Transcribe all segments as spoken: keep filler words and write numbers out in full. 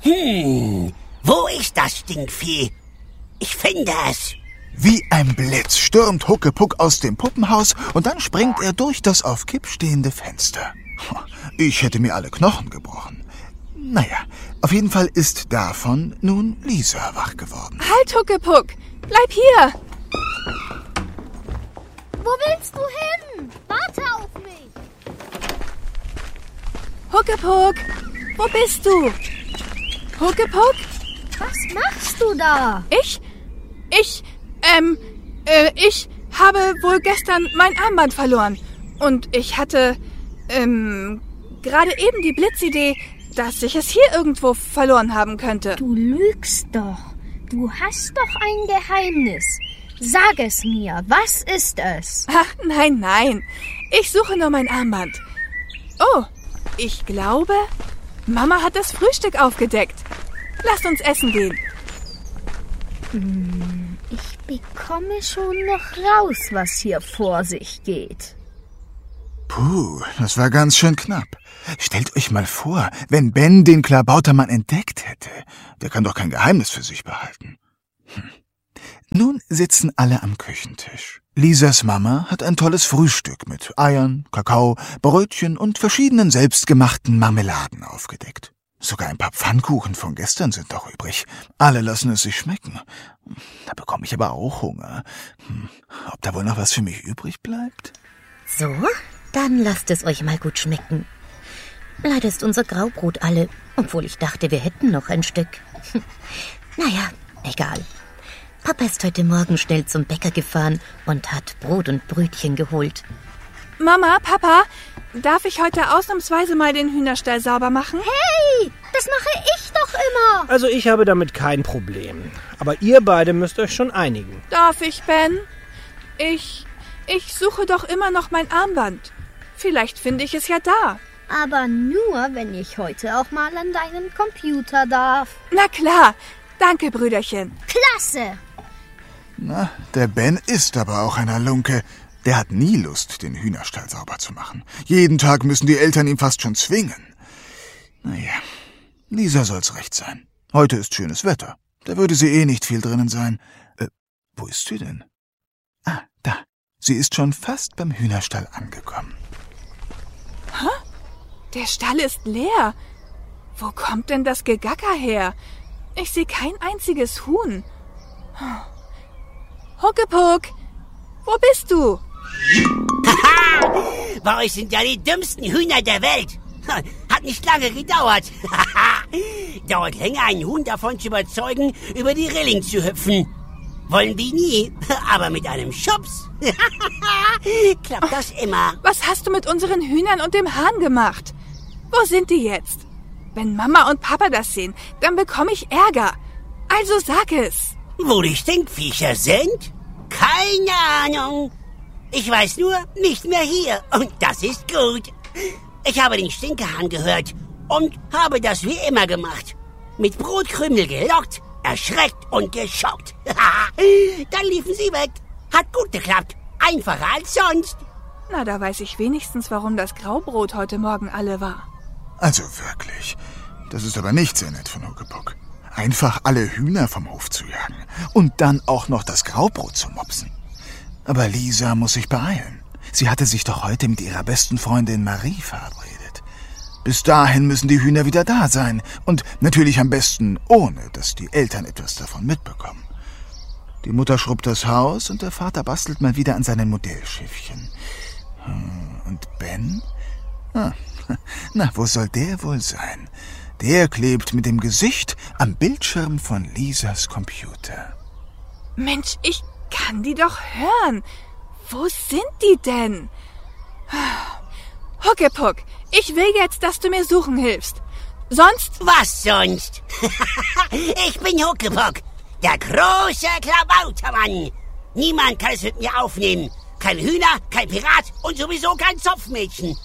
Hm, wo ist das Stinkvieh? Ich finde es. Wie ein Blitz stürmt Huckepuck aus dem Puppenhaus und dann springt er durch das auf Kipp stehende Fenster. Ich hätte mir alle Knochen gebrochen. Naja, auf jeden Fall ist davon nun Lisa wach geworden. Halt, Huckepuck! Bleib hier! Wo willst du hin? Warte auf mich! Huckepuck! Wo bist du? Huckepuck? Was machst du da? Ich? Ich, ähm, äh, ich habe wohl gestern mein Armband verloren. Und ich hatte, ähm, gerade eben die Blitzidee, dass ich es hier irgendwo verloren haben könnte. Du lügst doch. Du hast doch ein Geheimnis. Sag es mir. Was ist es? Ach, nein, nein. Ich suche nur mein Armband. Oh, ich glaube, Mama hat das Frühstück aufgedeckt. Lasst uns essen gehen. Hm, ich bekomme schon noch raus, was hier vor sich geht. Puh, das war ganz schön knapp. Stellt euch mal vor, wenn Ben den Klabautermann entdeckt hätte. Der kann doch kein Geheimnis für sich behalten. Hm. Nun sitzen alle am Küchentisch. Lisas Mama hat ein tolles Frühstück mit Eiern, Kakao, Brötchen und verschiedenen selbstgemachten Marmeladen aufgedeckt. Sogar ein paar Pfannkuchen von gestern sind doch übrig. Alle lassen es sich schmecken. Da bekomme ich aber auch Hunger. Hm. Ob da wohl noch was für mich übrig bleibt? So, dann lasst es euch mal gut schmecken. Leider ist unser Graubrot alle, obwohl ich dachte, wir hätten noch ein Stück. Naja, egal. Papa ist heute Morgen schnell zum Bäcker gefahren und hat Brot und Brötchen geholt. Mama, Papa, darf ich heute ausnahmsweise mal den Hühnerstall sauber machen? Hey, das mache ich doch immer. Also ich habe damit kein Problem. Aber ihr beide müsst euch schon einigen. Darf ich, Ben? Ich, ich suche doch immer noch mein Armband. Vielleicht finde ich es ja da. Aber nur, wenn ich heute auch mal an deinen Computer darf. Na klar. Danke, Brüderchen. Klasse. Na, der Ben ist aber auch ein Halunke. Der hat nie Lust, den Hühnerstall sauber zu machen. Jeden Tag müssen die Eltern ihn fast schon zwingen. Naja, Lisa soll's recht sein. Heute ist schönes Wetter. Da würde sie eh nicht viel drinnen sein. Äh, wo ist sie denn? Ah, da. Sie ist schon fast beim Hühnerstall angekommen. Hä? Der Stall ist leer. Wo kommt denn das Gegacker her? Ich sehe kein einziges Huhn. Huckepuck, wo bist du? Haha, bei euch sind ja die dümmsten Hühner der Welt. Hat nicht lange gedauert. Dauert länger, einen Huhn davon zu überzeugen, über die Rilling zu hüpfen. Wollen die nie, aber mit einem Schubs klappt das immer. Was hast du mit unseren Hühnern und dem Hahn gemacht? Wo sind die jetzt? Wenn Mama und Papa das sehen, dann bekomme ich Ärger. Also sag es. Wo die Stinkviecher sind? Keine Ahnung. Ich weiß nur, nicht mehr hier. Und das ist gut. Ich habe den Stinkehahn gehört und habe das wie immer gemacht. Mit Brotkrümel gelockt, erschreckt und geschockt. Dann liefen sie weg. Hat gut geklappt. Einfacher als sonst. Na, da weiß ich wenigstens, warum das Graubrot heute Morgen alle war. Also wirklich, das ist aber nicht sehr nett von Huckepuck. Einfach alle Hühner vom Hof zu jagen und dann auch noch das Graubrot zu mopsen. Aber Lisa muss sich beeilen. Sie hatte sich doch heute mit ihrer besten Freundin Marie verabredet. Bis dahin müssen die Hühner wieder da sein und natürlich am besten ohne, dass die Eltern etwas davon mitbekommen. Die Mutter schrubbt das Haus und der Vater bastelt mal wieder an seinen Modellschiffchen. Und Ben? Ah, na, wo soll der wohl sein? Der klebt mit dem Gesicht am Bildschirm von Lisas Computer. Mensch, ich kann die doch hören. Wo sind die denn? Huckepuck, ich will jetzt, dass du mir suchen hilfst. Sonst... Was sonst? Ich bin Huckepuck, der große Klabautermann. Niemand kann es mit mir aufnehmen. Kein Hühner, kein Pirat und sowieso kein Zopfmädchen.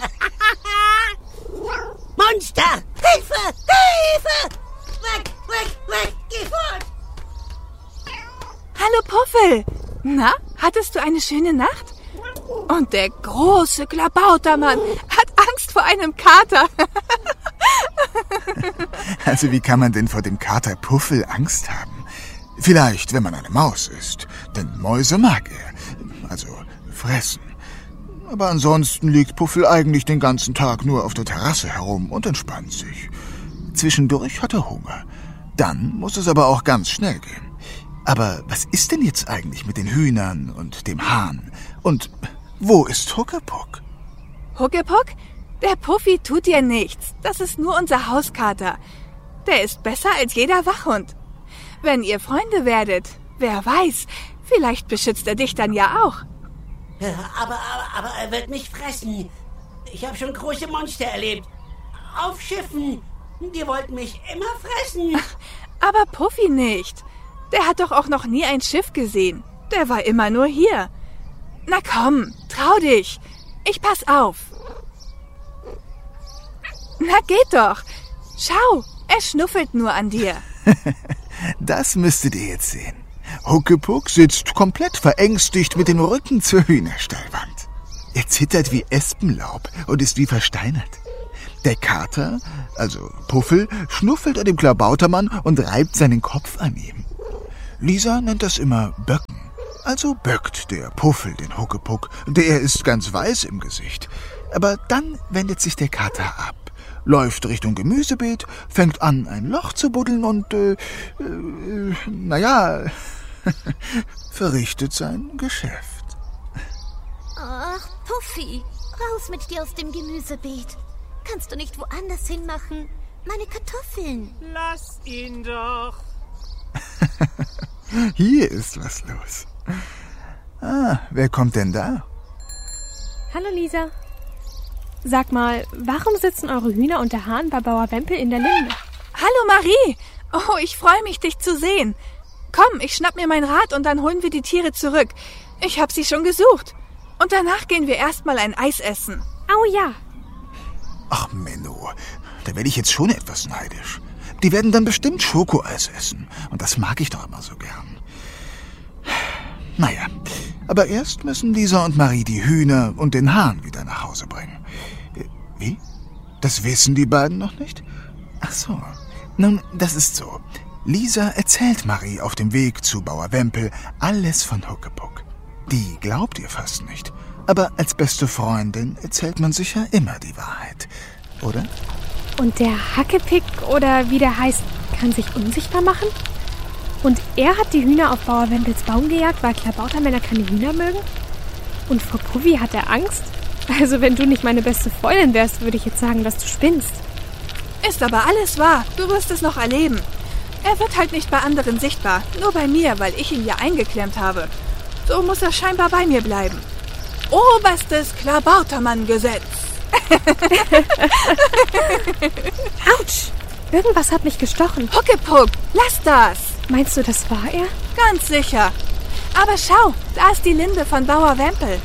Monster! Hilfe! Hilfe! Weg, weg, weg! Geh fort! Hallo Puffel! Na, hattest du eine schöne Nacht? Und der große Klabautermann hat Angst vor einem Kater. Also wie kann man denn vor dem Kater Puffel Angst haben? Vielleicht, wenn man eine Maus ist, denn Mäuse mag er, also fressen. Aber ansonsten liegt Puffel eigentlich den ganzen Tag nur auf der Terrasse herum und entspannt sich. Zwischendurch hat er Hunger. Dann muss es aber auch ganz schnell gehen. Aber was ist denn jetzt eigentlich mit den Hühnern und dem Hahn? Und wo ist Huckepuck? Huckepuck? Der Puffy tut dir nichts. Das ist nur unser Hauskater. Der ist besser als jeder Wachhund. Wenn ihr Freunde werdet, wer weiß, vielleicht beschützt er dich dann ja auch. Ja, aber, aber, aber er wird mich fressen. Ich habe schon große Monster erlebt. Auf Schiffen. Die wollten mich immer fressen. Aber Puffy nicht. Der hat doch auch noch nie ein Schiff gesehen. Der war immer nur hier. Na komm, trau dich. Ich pass auf. Na geht doch. Schau, er schnuffelt nur an dir. Das müsstet ihr jetzt sehen. Huckepuck sitzt komplett verängstigt mit dem Rücken zur Hühnerstallwand. Er zittert wie Espenlaub und ist wie versteinert. Der Kater, also Puffel, schnuffelt an dem Klabautermann und reibt seinen Kopf an ihm. Lisa nennt das immer Böcken. Also böckt der Puffel den Huckepuck. Der ist ganz weiß im Gesicht. Aber dann wendet sich der Kater ab, läuft Richtung Gemüsebeet, fängt an, ein Loch zu buddeln und, äh, äh naja, verrichtet sein Geschäft. Ach, Puffy, raus mit dir aus dem Gemüsebeet. Kannst du nicht woanders hinmachen? Meine Kartoffeln. Lass ihn doch. Hier ist was los. Ah, wer kommt denn da? Hallo Lisa. Sag mal, warum sitzen eure Hühner und der Hahn bei Bauer Wempel in der Linde? Hallo Marie. Oh, ich freue mich, dich zu sehen. Komm, ich schnapp mir mein Rad und dann holen wir die Tiere zurück. Ich hab sie schon gesucht. Und danach gehen wir erstmal ein Eis essen. Au ja. Ach Menno, da werde ich jetzt schon etwas neidisch. Die werden dann bestimmt Schokoeis essen. Und das mag ich doch immer so gern. Naja, aber erst müssen Lisa und Marie die Hühner und den Hahn wieder nach Hause bringen. Wie? Das wissen die beiden noch nicht? Ach so. Nun, das ist so. Lisa erzählt Marie auf dem Weg zu Bauer Wempel alles von Huckepuck. Die glaubt ihr fast nicht. Aber als beste Freundin erzählt man sich ja immer die Wahrheit, oder? Und der Hackepick, oder wie der heißt, kann sich unsichtbar machen? Und er hat die Hühner auf Bauer Wempels Baum gejagt, weil Klabautermänner keine Hühner mögen? Und vor Puffy hat er Angst? Also wenn du nicht meine beste Freundin wärst, würde ich jetzt sagen, dass du spinnst. Ist aber alles wahr. Du wirst es noch erleben. Er wird halt nicht bei anderen sichtbar. Nur bei mir, weil ich ihn ja eingeklemmt habe. So muss er scheinbar bei mir bleiben. Oberstes Klabautermann-Gesetz. Autsch! Irgendwas hat mich gestochen. Huckepuck, lass das! Meinst du, das war er? Ganz sicher. Aber schau, da ist die Linde von Bauer Wempel.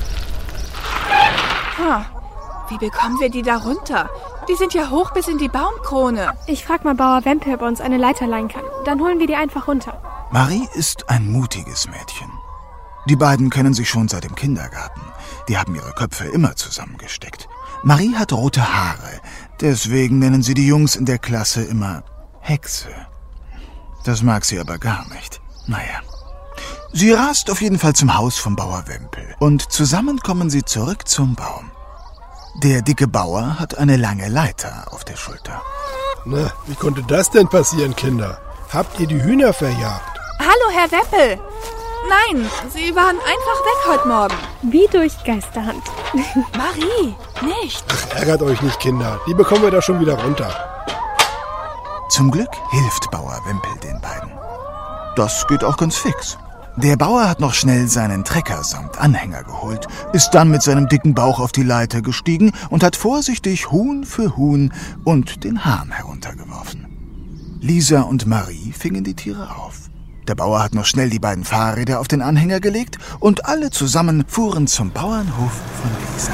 Hm, wie bekommen wir die da runter? Die sind ja hoch bis in die Baumkrone. Ich frag mal Bauer Wempel, ob er uns eine Leiter leihen kann. Dann holen wir die einfach runter. Marie ist ein mutiges Mädchen. Die beiden kennen sich schon seit dem Kindergarten. Die haben ihre Köpfe immer zusammengesteckt. Marie hat rote Haare, deswegen nennen sie die Jungs in der Klasse immer Hexe. Das mag sie aber gar nicht. Naja. Sie rast auf jeden Fall zum Haus vom Bauer Wempel und zusammen kommen sie zurück zum Baum. Der dicke Bauer hat eine lange Leiter auf der Schulter. Na, wie konnte das denn passieren, Kinder? Habt ihr die Hühner verjagt? Hallo, Herr Wempel. Nein, sie waren einfach weg heute Morgen. Wie durch Geisterhand. Marie, nicht. Ach, ärgert euch nicht, Kinder. Die bekommen wir da schon wieder runter. Zum Glück hilft Bauer Wempel den beiden. Das geht auch ganz fix. Der Bauer hat noch schnell seinen Trecker samt Anhänger geholt, ist dann mit seinem dicken Bauch auf die Leiter gestiegen und hat vorsichtig Huhn für Huhn und den Hahn heruntergeworfen. Lisa und Marie fingen die Tiere auf. Der Bauer hat noch schnell die beiden Fahrräder auf den Anhänger gelegt und alle zusammen fuhren zum Bauernhof von Lisa.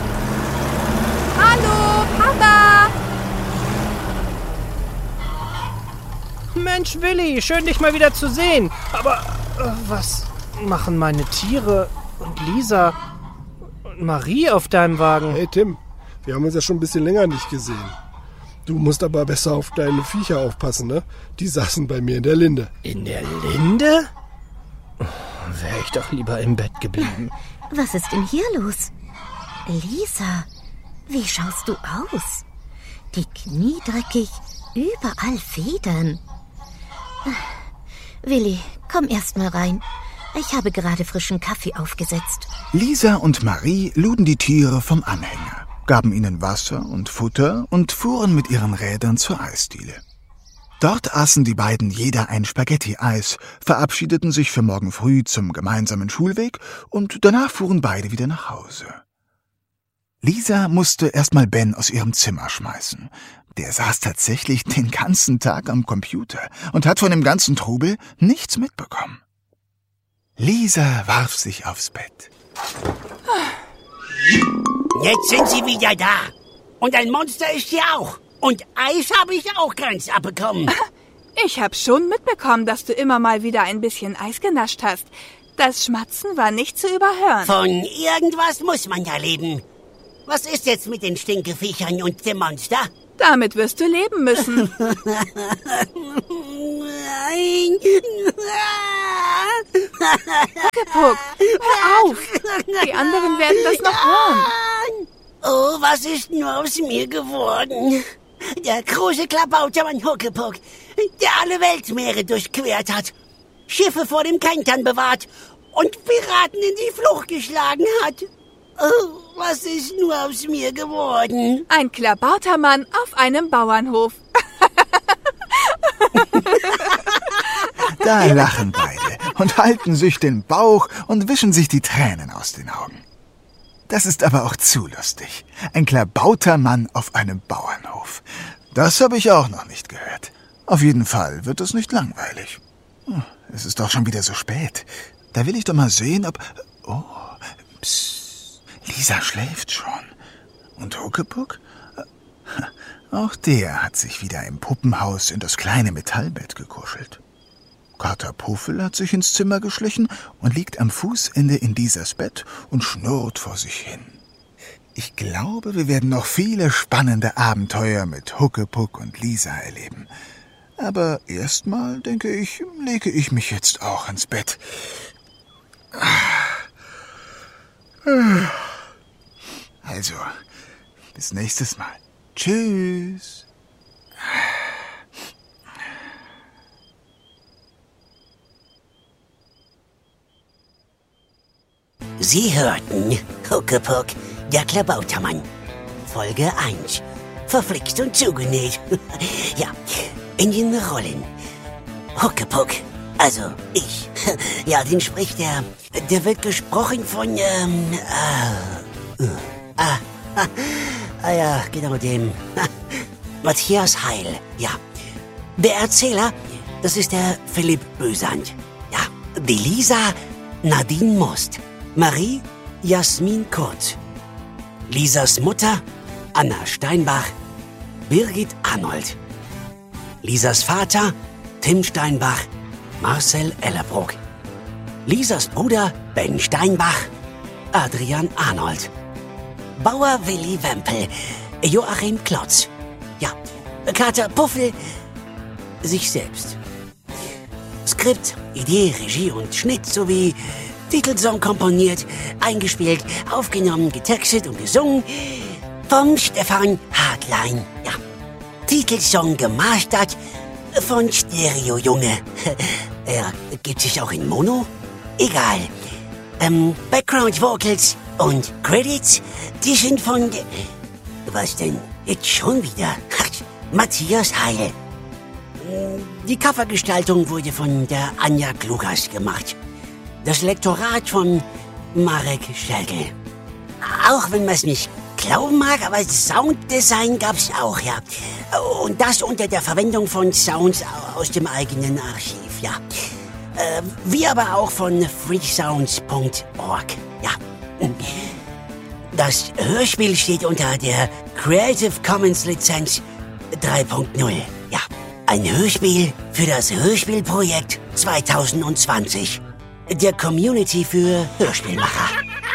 Hallo, Papa! Mensch, Willi, schön dich mal wieder zu sehen. Aber äh, was machen meine Tiere und Lisa und Marie auf deinem Wagen? Hey Tim, wir haben uns ja schon ein bisschen länger nicht gesehen. Du musst aber besser auf deine Viecher aufpassen, ne? Die saßen bei mir in der Linde. In der Linde? Oh, wäre ich doch lieber im Bett geblieben. Was ist denn hier los? Lisa, wie schaust du aus? Die Knie dreckig, überall Federn. Willi, komm erst mal rein. Ich habe gerade frischen Kaffee aufgesetzt. Lisa und Marie luden die Tiere vom Anhänger, gaben ihnen Wasser und Futter und fuhren mit ihren Rädern zur Eisdiele. Dort aßen die beiden jeder ein Spaghetti-Eis, verabschiedeten sich für morgen früh zum gemeinsamen Schulweg und danach fuhren beide wieder nach Hause. Lisa musste erstmal Ben aus ihrem Zimmer schmeißen. Der saß tatsächlich den ganzen Tag am Computer und hat von dem ganzen Trubel nichts mitbekommen. Lisa warf sich aufs Bett. Jetzt sind sie wieder da. Und ein Monster ist hier auch. Und Eis habe ich auch ganz abbekommen. Ich habe schon mitbekommen, dass du immer mal wieder ein bisschen Eis genascht hast. Das Schmatzen war nicht zu überhören. Von irgendwas muss man ja leben. Was ist jetzt mit den Stinkeviechern und dem Monster? Damit wirst du leben müssen. Nein. Huckepuck, hör auf. Die anderen werden das noch hören. Oh, was ist nur aus mir geworden? Der große Klabautermann Huckepuck, der alle Weltmeere durchquert hat, Schiffe vor dem Kentern bewahrt und Piraten in die Flucht geschlagen hat. Oh, was ist nur aus mir geworden? Ein Klabautermann auf einem Bauernhof. Da lachen beide und halten sich den Bauch und wischen sich die Tränen aus den Augen. Das ist aber auch zu lustig. Ein Klabautermann auf einem Bauernhof. Das habe ich auch noch nicht gehört. Auf jeden Fall wird es nicht langweilig. Es ist doch schon wieder so spät. Da will ich doch mal sehen, ob... Oh, psst. Lisa schläft schon. Und Huckepuck? Auch der hat sich wieder im Puppenhaus in das kleine Metallbett gekuschelt. Kater Puffel hat sich ins Zimmer geschlichen und liegt am Fußende in Lisas Bett und schnurrt vor sich hin. Ich glaube, wir werden noch viele spannende Abenteuer mit Huckepuck und Lisa erleben. Aber erstmal, denke ich, lege ich mich jetzt auch ins Bett. Also, bis nächstes Mal. Tschüss. Sie hörten Huckepuck, der Klabautermann. Folge eins. Verflixt und zugenäht. Ja, in den Rollen. Huckepuck, also ich. Ja, den spricht der... Der wird gesprochen von... Ähm, äh, ah, ah, ah ja, genau dem. Matthias Heil, ja. Der Erzähler, das ist der Philipp Bösand. Ja, die Lisa Nadine Most. Marie Jasmin Kurz. Lisas Mutter Anna Steinbach. Birgit Arnold. Lisas Vater Tim Steinbach. Marcel Ellerbrook. Lisas Bruder Ben Steinbach. Adrian Arnold. Bauer Willi Wempel. Joachim Klotz. Ja, Kater Puffel. Sich selbst. Skript, Idee, Regie und Schnitt sowie Titelsong komponiert, eingespielt, aufgenommen, getextet und gesungen vom Stefan Hartlein. Ja. Titelsong gemastert von Stereo Junge. Er gibt sich auch in Mono? Egal. Ähm, Background Vocals und Credits, die sind von... Was denn? Jetzt schon wieder? Matthias Heil. Die Covergestaltung wurde von der Anja Klugas gemacht. Das Lektorat von Marek Schelkel. Auch wenn man es nicht glauben mag, aber Sounddesign gab's auch, ja. Und das unter der Verwendung von Sounds aus dem eigenen Archiv, ja. Äh, wie aber auch von freesounds punkt org, ja. Das Hörspiel steht unter der Creative Commons Lizenz drei punkt null, ja. Ein Hörspiel für das Hörspielprojekt zwanzig zwanzig. Der Community für Hörspielmacher.